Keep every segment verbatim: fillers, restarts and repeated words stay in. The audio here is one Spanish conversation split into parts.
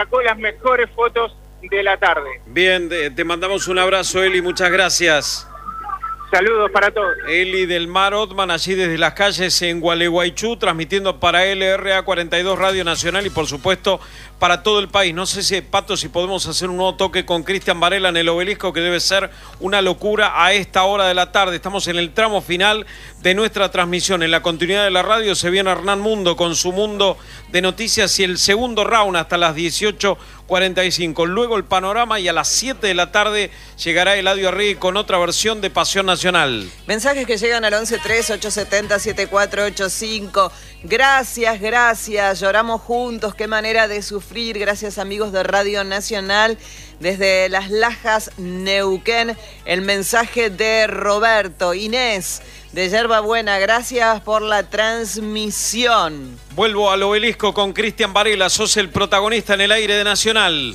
sacó las mejores fotos de la tarde. Bien, te, te mandamos un abrazo, Eli, muchas gracias. Saludos para todos. Eli del Mar Otman, allí desde las calles en Gualeguaychú, transmitiendo para L R A cuarenta y dos Radio Nacional y por supuesto para todo el país. No sé si, Pato, si podemos hacer un nuevo toque con Cristian Varela en el Obelisco, que debe ser una locura a esta hora de la tarde. Estamos en el tramo final de nuestra transmisión. En la continuidad de la radio se viene Hernán Mundo con su mundo de noticias y el segundo round hasta las dieciocho cuarenta y cinco. Luego el panorama y a las siete de la tarde llegará Eladio Arregui con otra versión de Pasión Nacional. Mensajes que llegan al once tres ocho siete cero siete cuatro ocho cinco. Gracias, gracias. Lloramos juntos. Qué manera de sufrir. Gracias, amigos de Radio Nacional. Desde Las Lajas, Neuquén, el mensaje de Roberto. Inés, de Yerba Buena, gracias por la transmisión. Vuelvo al Obelisco con Cristian Varela, sos el protagonista en el aire de Nacional.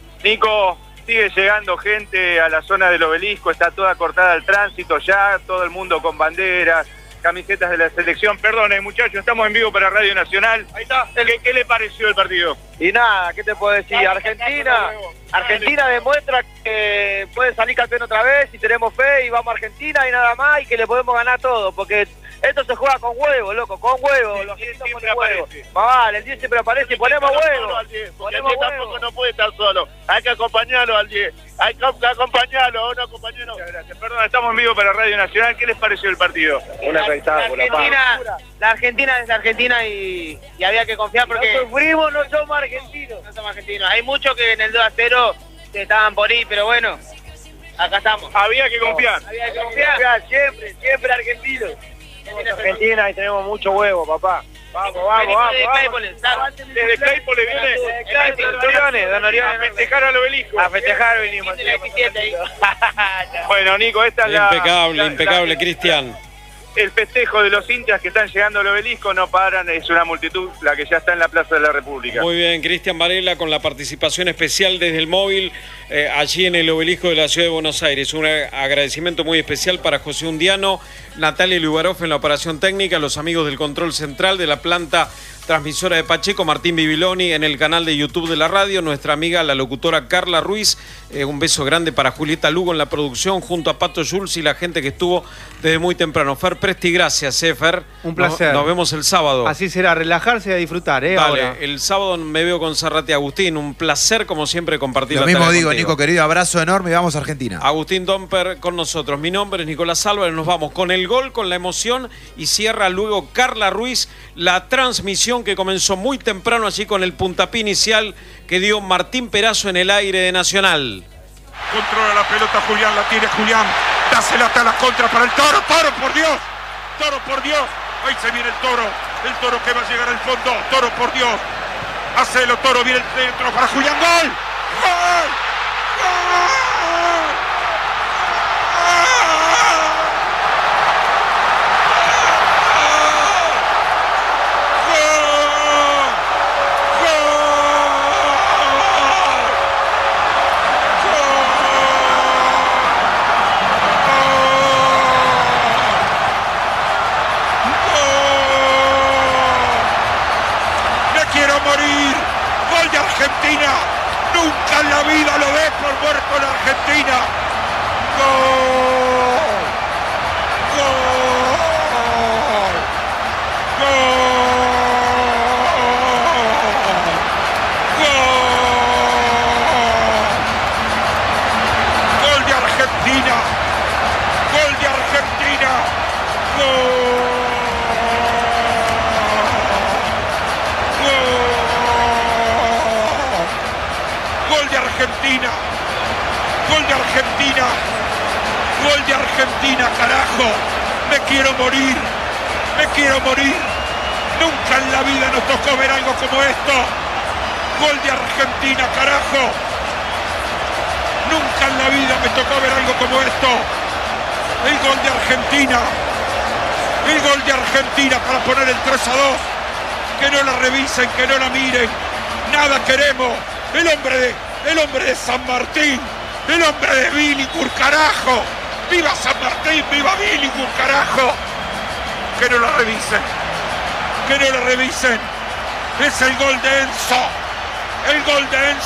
Nico, sigue llegando gente a la zona del Obelisco, está toda cortada el tránsito ya, todo el mundo con banderas, camisetas de la selección. Perdone, muchachos, estamos en vivo para Radio Nacional. Ahí está. ¿Qué, qué le pareció el partido? Y nada, ¿qué te puedo decir? Argentina, Argentina demuestra que puede salir campeón otra vez y tenemos fe y vamos a Argentina y nada más y que le podemos ganar todo, porque esto se juega con huevo, loco, con huevo. El los diez con siempre huevo. aparece. Más vale, el diez siempre aparece y ponemos huevo. Porque el diez tampoco no puede estar solo. Hay que acompañarlo al diez. Hay que acompañarlo, no acompañarlo. Muchas gracias. Perdón, estamos en vivo para Radio Nacional. ¿Qué les pareció el partido? Un espectáculo, la Argentina, la Argentina es la Argentina y, y había que confiar porque no sufrimos, no somos argentinos. no somos argentinos. Hay muchos que en el dos a cero se estaban por ir, pero bueno, acá estamos. Había que confiar. Había que confiar. Siempre, siempre argentinos. Argentina y tenemos mucho huevo, papá. Vamos, vamos, Venimos vamos. desde vamos. Claypole, ¿sabes? Desde Claypole viene Desde Claypole, Don Orione, Don Orione. a festejar al Obelisco. A festejar venimos. quince diecisiete ahí. Bueno, Nico, esta es la... Impecable, la- impecable, la- Cristian. El festejo de los hinchas que están llegando al Obelisco, no paran, es una multitud la que ya está en la Plaza de la República. Muy bien, Cristian Varela con la participación especial desde el móvil eh, allí en el Obelisco de la Ciudad de Buenos Aires. Un agradecimiento muy especial para José Undiano, Natalia Lugaroff en la operación técnica, los amigos del control central de la planta transmisora de Pacheco, Martín Bibiloni en el canal de YouTube de la radio, nuestra amiga la locutora Carla Ruiz, eh, un beso grande para Julieta Lugo en la producción, junto a Pato Schulz y la gente que estuvo desde muy temprano. Fer Presti, gracias, eh, Fer. Un placer. Nos, nos vemos el sábado. Así será, relajarse y a disfrutar, ¿eh? Dale, Ahora. el sábado me veo con Zarrate Agustín, un placer como siempre compartir Lo la mismo tarde digo, contigo. Nico, querido, abrazo enorme y vamos a Argentina. Agustín Domper con nosotros. Mi nombre es Nicolás Álvarez. Nos vamos con el gol, con la emoción y cierra luego Carla Ruiz la transmisión que comenzó muy temprano allí con el puntapié inicial que dio Martín Perazo en el aire de Nacional. Controla la pelota Julián, la tiene Julián. Dásela hasta la contra para el Toro. Toro, por Dios. Toro, por Dios. Ahí se viene el Toro. El Toro que va a llegar al fondo. Toro, por Dios. Hacelo, Toro. Viene el centro para Julián. ¡Gol! ¡Gol! ¡Gol! Argentina, nunca en la vida lo ves por muerto la Argentina. ¡Gol! ¡Gol! ¡Gol! ¡Gol de Argentina! ¡Gol de Argentina! ¡Gol! Gol de Argentina, gol de Argentina, gol de Argentina, carajo, me quiero morir, me quiero morir, nunca en la vida nos tocó ver algo como esto, gol de Argentina, carajo, nunca en la vida me tocó ver algo como esto, el gol de Argentina, el gol de Argentina para poner el tres a dos, que no la revisen, que no la miren, nada queremos. El hombre de, el hombre de San Martín, el hombre de Billinghurst, carajo. ¡Viva San Martín, viva Billinghurst, carajo! Que no la revisen, que no la revisen. Es el gol de Enzo, El gol de Enzo